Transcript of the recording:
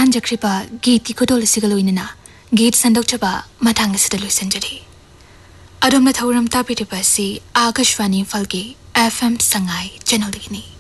तांजख्रिबा गीत की खुदोल सिगलोइनना गीत संदोक्चबा मथांग सिदा लुइसंजरी अदोमना थौरम तापिरिबा सि आकाशवाणी फलगी FM संगाई चैनल दिगिनी